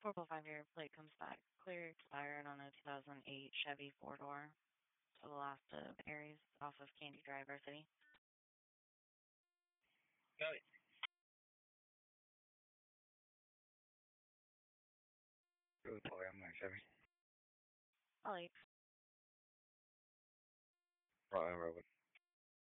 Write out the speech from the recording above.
405, your plate comes back clear, expired on a 2008 Chevy four-door to the last of Aries off of Candy Drive, Our City. No. Good boy, I'm not Chevy. All right. Right,